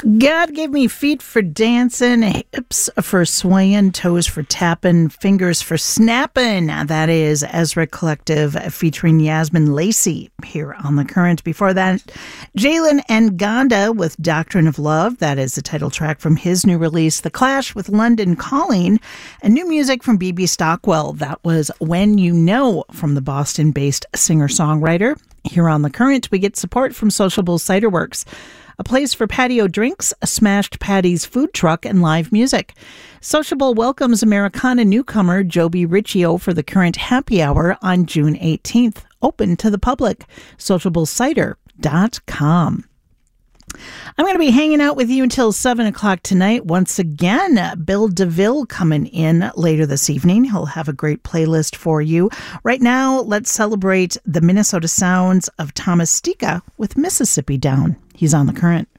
God gave me feet for dancing, hips for swaying, toes for tapping, fingers for snapping. That is Ezra Collective featuring Yasmin Lacey here on The Current. Before that, Jalen Nganda with Doctrine of Love. That is the title track from his new release, The Clash with London Calling. And new music from B.B. Stockwell. That was When You Know from the Boston-based singer-songwriter. Here on The Current, we get support from Sociable Cider Works, a place for patio drinks, a Smashed Patty's food truck, and live music. Sociable welcomes Americana newcomer Joby Riccio for the Current Happy Hour on June 18th. Open to the public. SociableCider.com. I'm going to be hanging out with you until 7 o'clock tonight. Once again, Bill DeVille coming in later this evening. He'll have a great playlist for you. Right now, let's celebrate the Minnesota sounds of Thomas Stika with Mississippi Down. He's on The Current.